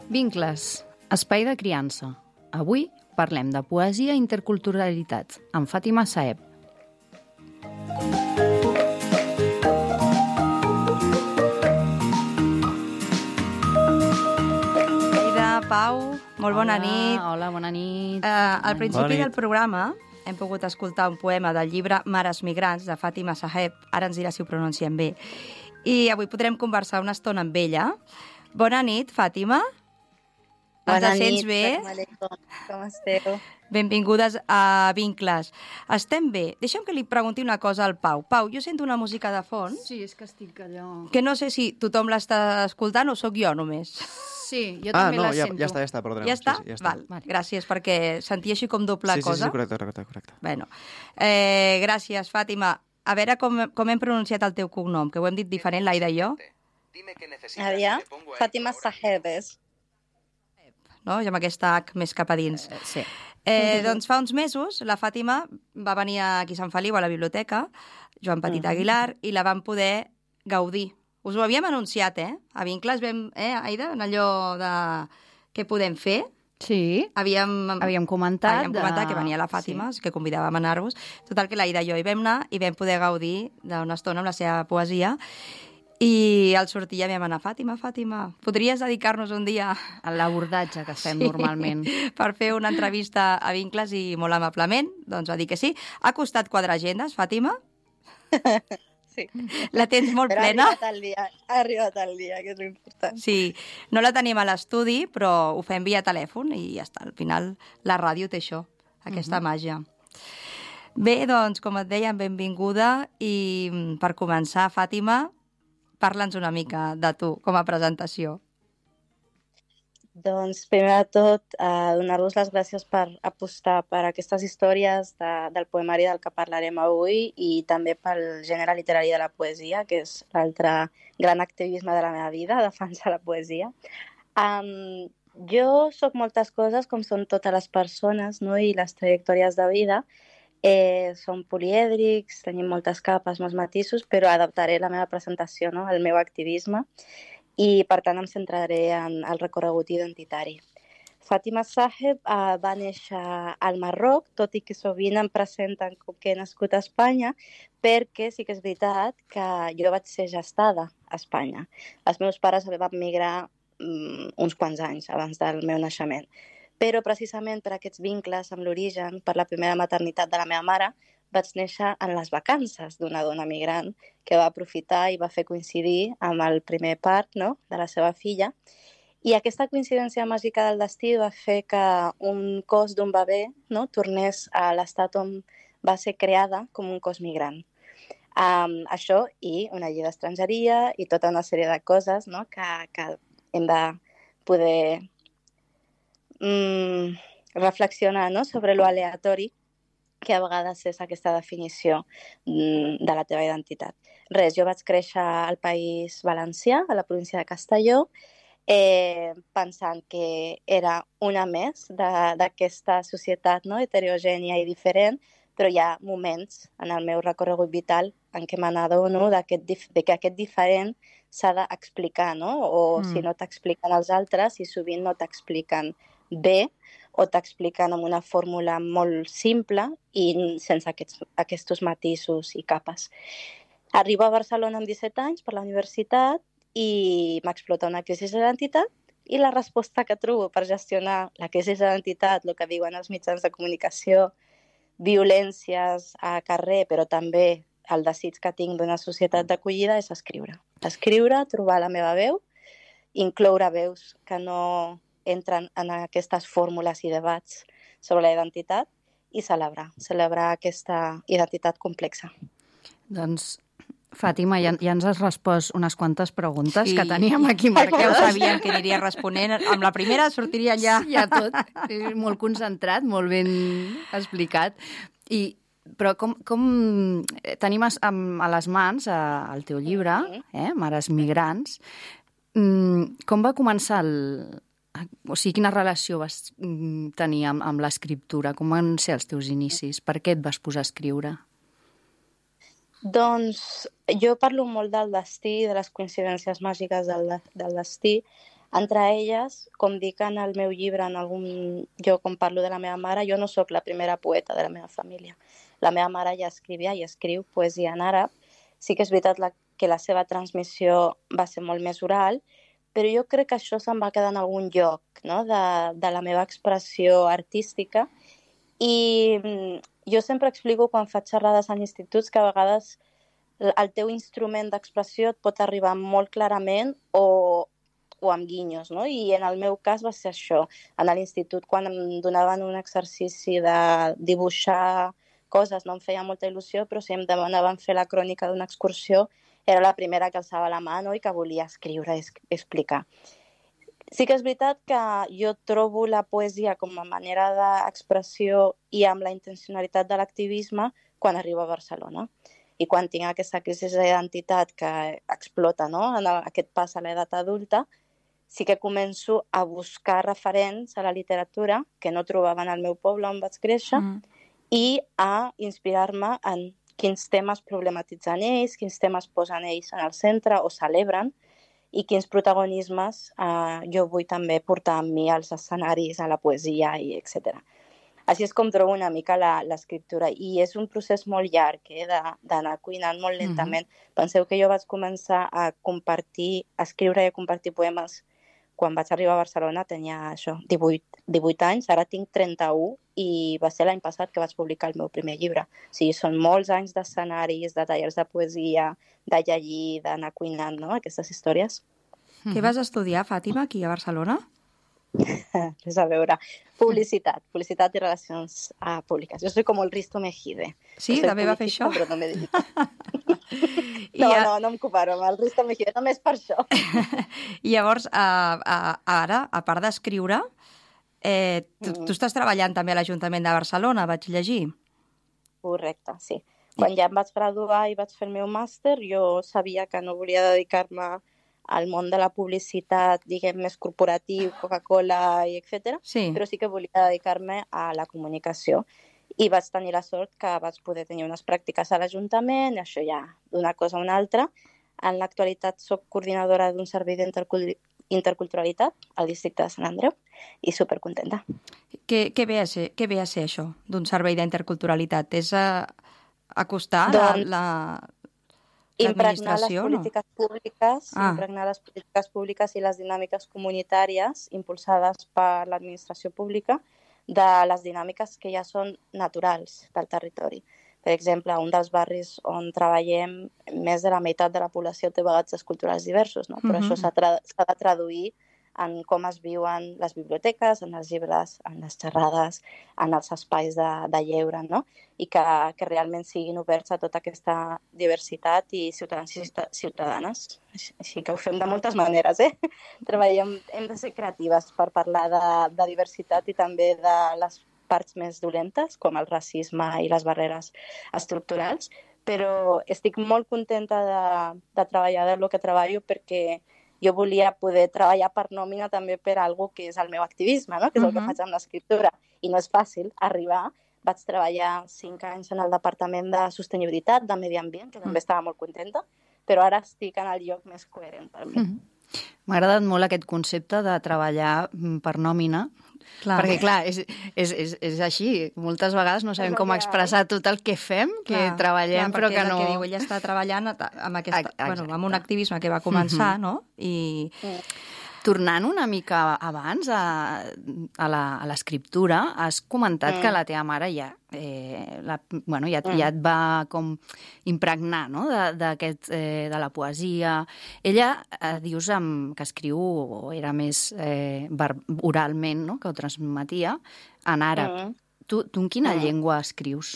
Vincles, espai de criança. Avui parlem de poesia i interculturalitat amb Fàtima Saeb. Aida, Pau, molt bona nit. Hola, bona nit. Al principi del programa hem pogut escoltar un poema del llibre Mares Migrants, de Fàtima Saeb. Ara ens dirà si ho pronunciem bé. I avui podrem conversar una estona amb ella. Bona nit, Fàtima. Bona Ens sents nit, bé? com esteu? Benvingudes a Vincles. Estem bé. Deixa'm que li pregunti una cosa al Pau. Pau, jo sento una música de fons Sí, és que estic allò... que no sé si tothom l'està escoltant o sóc jo només. Sí, jo també la ja sento. està, perdona. Ja està? Sí, ja està. Val. Gràcies, perquè sentia així com doble cosa. Sí, correcte. Bueno, gràcies, Fàtima. A veure com hem pronunciat el teu cognom, que ho hem dit diferent, l'Aida i jo. Aviam, Fàtima Saebes. No? I amb aquesta H més cap a dins. Sí. Doncs fa uns mesos la Fàtima va venir aquí a Sant Feliu, a la biblioteca, Joan Petit Aguilar, i la vam poder gaudir. Us ho havíem anunciat, A Vincles vam, Aida, en allò de què podem fer. Sí, havíem comentat que venia la Fàtima, sí, que convidàvem a anar-vos. Total, que l'Aida i jo hi vam anar i vam poder gaudir d'una estona amb la seva poesia. I al sortir ja vam anar, Fàtima, podries dedicar-nos un dia a l'abordatge que fem normalment per fer una entrevista a Vincles, i molt amablement doncs va dir que sí. Ha costat quadrar agendes, Fàtima? Sí. La tens molt Però plena? ha arribat el dia, que és l'important. Sí, no la tenim a l'estudi, però ho fem via telèfon i ja està. Al final la ràdio té això, aquesta màgia. Bé, doncs, com et dèiem, benvinguda, i per començar, Fàtima, parla'ns una mica de tu, com a presentació. Doncs, primer de tot, donar-vos les gràcies per apostar per aquestes històries del poemari del que parlarem avui i també pel gènere literari de la poesia, que és l'altre gran activisme de la meva vida, defensar la poesia. Jo sóc moltes coses, com són totes les persones, no? I les trajectòries de vida. Som polièdrics, tenim moltes capes, molts matisos, però adaptaré la meva presentació, no? Al meu activisme, i per tant em centraré en el recorregut identitari. Fàtima Saeb va néixer al Marroc, tot i que sovint em presenten com que he nascut a Espanya, perquè sí que és veritat que jo vaig ser gestada a Espanya. Els meus pares van migrar uns quants anys abans del meu naixement. Però precisament per aquests vincles amb l'origen, per la primera maternitat de la meva mare, vaig néixer en les vacances d'una dona migrant que va aprofitar i va fer coincidir amb el primer part, no?, de la seva filla. I aquesta coincidència màgica del destí va fer que un cos d'un bebè, no?, tornés a l'estat on va ser creada com un cos migrant. Això i una llei d'estrangeria i tota una sèrie de coses, no?, que hem de poder reflexionar, no?, sobre lo aleatori que a vegades és aquesta definició de la teva identitat. Res, jo vaig créixer al País Valencià, a la província de Castelló, pensant que era una més d'aquesta societat, no?, heterogènia i diferent, però hi ha moments en el meu recorregut vital en què me n'adono de que aquest diferent s'ha d'explicar, no? O si no t'expliquen els altres, i sovint no t'expliquen bé, o t'expliquen amb una fórmula molt simple i sense aquests matisos i capes. Arribo a Barcelona amb 17 anys per la universitat i m'explota una crisi d'identitat, i la resposta que trobo per gestionar la crisi d'identitat, el que diuen els mitjans de comunicació, violències a carrer, però també el desig que tinc d'una societat d'acollida, és escriure. Escriure, trobar la meva veu, incloure veus que no entren en aquestes fórmules i debats sobre la identitat, i celebrar aquesta identitat complexa. Doncs, Fàtima, ja ens has respost unes quantes preguntes que teníem aquí marcades. Ja ho sabíem que aniria responent. Amb la primera sortiria ja tot. Molt concentrat, molt ben explicat. Però com tenim a les mans el teu llibre, Mares Migrants, com va començar o sigui, quina relació vas tenir amb l'escriptura? Com van ser els teus inicis? Per què et vas posar a escriure? Doncs jo parlo molt del destí, de les coincidències màgiques del destí. Entre elles, com dic en el meu llibre, en algun lloc on parlo de la meva mare, jo no sóc la primera poeta de la meva família. La meva mare ja escrivia i escriu poesia en àrab. Sí que és veritat que la seva transmissió va ser molt més oral, però jo crec que això se'n va quedar en algun lloc, no?, de la meva expressió artística. I jo sempre explico quan faig xerrades en instituts que a vegades el teu instrument d'expressió et pot arribar molt clarament o amb guinyos, no? I en el meu cas va ser això. En l'institut, quan em donaven un exercici de dibuixar coses, no em feia molta il·lusió, però si em demanaven fer la crònica d'una excursió, era la primera que alçava la mà, no?, i que volia escriure i explicar. Sí que és veritat que jo trobo la poesia com a manera d'expressió i amb la intencionalitat de l'activisme quan arribo a Barcelona. I quan tinc aquesta crisi d'identitat que explota, no?, en aquest pas a l'edat adulta, sí que començo a buscar referents a la literatura que no trobava en el meu poble on vaig créixer i a inspirar-me en quins temes problematitzen ells, quins temes posen ells en el centre o celebren i quins protagonismes jo vull també portar amb mi als escenaris, a la poesia, i etc. Així és com trobo una mica l'escriptura. I és un procés molt llarg, d'anar cuinant molt lentament. Penseu que jo vaig començar a escriure i a compartir poemes quan vaig arribar a Barcelona, tenia 18 anys, ara tinc 31 i va ser l'any passat que vaig publicar el meu primer llibre. O sigui, són molts anys d'escenaris, de tallers de poesia, de llegir, d'anar cuinant, no?, aquestes històries. Què vas estudiar, Fàtima, aquí a Barcelona? Res a veure. Publicitat i relacions públiques. Jo soy com el Risto Mejide. Sí, també va fer això? Però no m'he dedicat. No em comparo amb el Risto Mejide, només per això. I llavors, ara, a part d'escriure, tu estàs treballant també a l'Ajuntament de Barcelona, vaig llegir. Correcte, sí. Quan ja em vaig graduar i vaig fer el meu màster, jo sabia que no volia dedicar-me al món de la publicitat, diguem, més corporatiu, Coca-Cola, i etc. Sí. Però sí que volia dedicar-me a la comunicació. I vaig tenir la sort que vaig poder tenir unes pràctiques a l'Ajuntament, i això ja d'una cosa a una altra. En l'actualitat soc coordinadora d'un servei d'interculturalitat al districte de Sant Andreu i supercontenta. Què ve a ser això, d'un servei d'interculturalitat? És acostar impregnar les polítiques públiques, impregnar les polítiques públiques i les dinàmiques comunitàries impulsades per l'administració pública de les dinàmiques que ja són naturals del territori. Per exemple, un dels barris on treballem, més de la meitat de la població té bagages culturals diversos, no? Però això s'ha de traduir en com es viuen les biblioteques, en els llibres, en les xerrades, en els espais de lleure, no? I que realment siguin oberts a tota aquesta diversitat i ciutadans i ciutadanes. Així que ho fem de moltes maneres, Treballem, hem de ser creatives per parlar de diversitat i també de les parts més dolentes, com el racisme i les barreres estructurals, però estic molt contenta de treballar del que treballo perquè jo volia poder treballar per nòmina també per algo que és el meu activisme, no?, que és el que faig amb l'escriptura. I no és fàcil arribar. Vaig treballar 5 anys en el Departament de Sostenibilitat, de Medi Ambient, que també estava molt contenta, però ara estic en el lloc més coherent per mi. M'ha agradat molt aquest concepte de treballar per nòmina, perquè, clar, és així. Moltes vegades no sabem com expressar tot el que fem, que treballem, però que no... Perquè diu, ella està treballant amb un activisme que va començar, no? I... Tornant una mica abans a l'escriptura, has comentat que la teva mare ja et va com impregnar, no?, de la poesia. Ella, dius que escriu, o era més oralment, no?, que ho transmetia, en àrab. Tu en quina llengua escrius?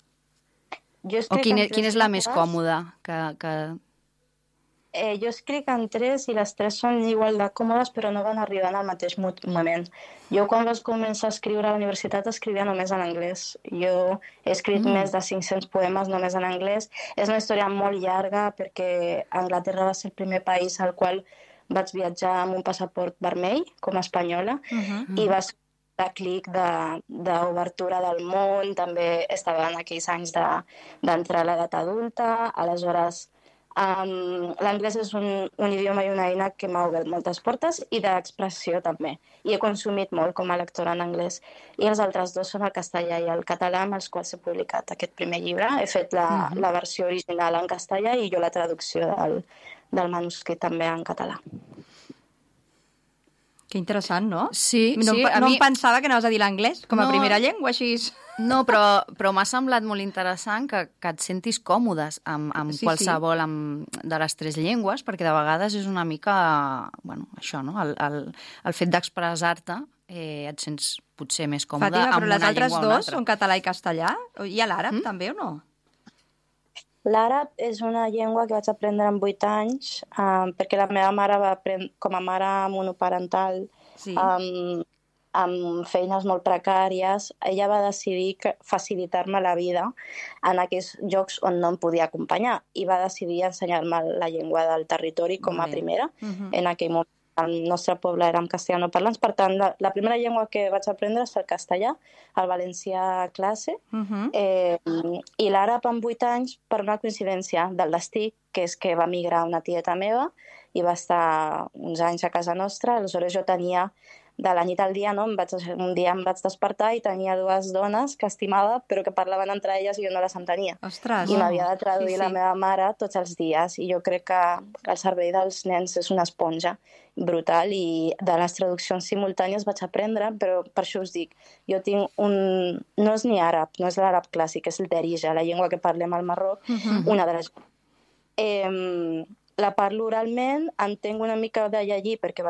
O quina és la més còmoda que... Jo escric en 3 i les 3 són igual de còmodes, però no van arribar en el mateix moment. Jo quan vaig començar a escriure a la universitat escrivia només en anglès. Jo he escrit més de 500 poemes només en anglès. És una història molt llarga perquè Anglaterra va ser el primer país al qual vaig viatjar amb un passaport vermell, com a espanyola, i va ser un clic d'obertura del món. També estava en aquells anys d'entrar a l'edat adulta, aleshores L'anglès és un idioma i una eina que m'ha obert moltes portes i d'expressió també. I he consumit molt com a lectora en anglès. I els altres dos són el castellà i el català amb els quals he publicat aquest primer llibre. He fet la versió original en castellà i jo la traducció del manuscrit també en català. Que interessant, no? Sí, no, sí. No em pensava que anaves a dir l'anglès com a primera llengua, així. No, però m'ha semblat molt interessant que et sentis còmodes amb qualsevol de les tres llengües, perquè de vegades és una mica, bueno, això, no? El fet d'expressar-te et sents potser més còmode Fàtima, amb una llengua o una altra. però les altres dos són català i castellà? Hi ha l'àrab també o no? L'àrab és una llengua que vaig aprendre amb 8 anys perquè la meva mare va aprendre com a mare monoparental amb feines molt precàries. Ella va decidir facilitar-me la vida en aquells llocs on no em podia acompanyar i va decidir ensenyar-me la llengua del territori com a primera. En aquell moment al nostre poble érem castellanoparlants, per tant, la primera llengua que vaig aprendre és el castellà, el valencià a classe, i l'àrab amb 8 anys per una coincidència del destí, que és que va migrar una tieta meva i va estar uns anys a casa nostra. Aleshores jo tenia, de la nit al dia, no? Un dia em vaig despertar i tenia 2 dones que estimava, però que parlaven entre elles i jo no les entenia. Ostres! I m'havia de traduir la meva mare tots els dies. I jo crec que el cervell dels nens és una esponja brutal i de les traduccions simultànies vaig aprendre, però per això us dic, jo tinc no és ni àrab, no és l'àrab clàssic, és el derija, la llengua que parlem al Marroc, una de les... La parlo oralment, entenc una mica de llegir perquè